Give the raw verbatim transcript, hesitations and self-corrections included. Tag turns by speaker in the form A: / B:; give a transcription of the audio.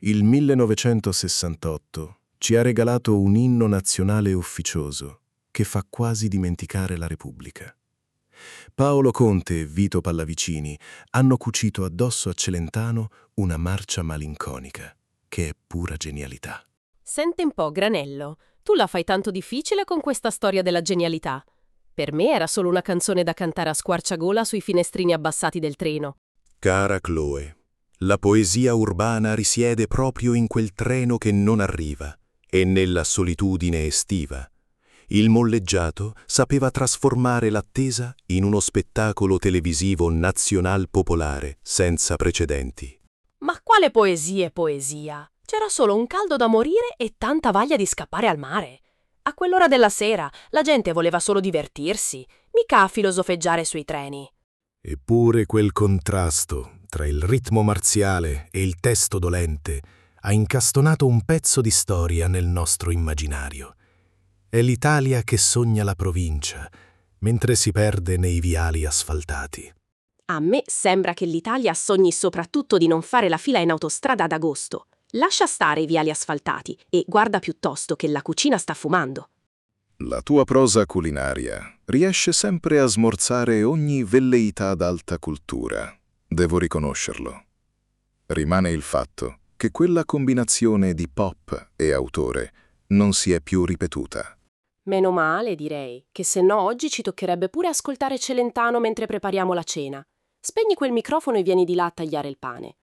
A: Il millenovecentosessantotto ci ha regalato un inno nazionale ufficioso che fa quasi dimenticare la Repubblica. Paolo Conte e Vito Pallavicini hanno cucito addosso a Celentano una marcia malinconica, che è pura genialità.
B: Senti un po', Granello, tu la fai tanto difficile con questa storia della genialità. Per me era solo una canzone da cantare a squarciagola sui finestrini abbassati del treno.
C: Cara Chloe, la poesia urbana risiede proprio in quel treno che non arriva e nella solitudine estiva. Il molleggiato sapeva trasformare l'attesa in uno spettacolo televisivo nazional popolare senza precedenti.
B: Ma quale poesia è poesia? C'era solo un caldo da morire e tanta voglia di scappare al mare. A quell'ora della sera la gente voleva solo divertirsi, mica a filosofeggiare sui treni.
C: Eppure quel contrasto tra il ritmo marziale e il testo dolente ha incastonato un pezzo di storia nel nostro immaginario. È l'Italia che sogna la provincia, mentre si perde nei viali asfaltati.
B: A me sembra che l'Italia sogni soprattutto di non fare la fila in autostrada ad agosto. Lascia stare i viali asfaltati e guarda piuttosto che la cucina sta fumando.
D: La tua prosa culinaria riesce sempre a smorzare ogni velleità d'alta cultura, devo riconoscerlo. Rimane il fatto che quella combinazione di pop e autore non si è più ripetuta.
B: Meno male, direi, che se no oggi ci toccherebbe pure ascoltare Celentano mentre prepariamo la cena. Spegni quel microfono e vieni di là a tagliare il pane.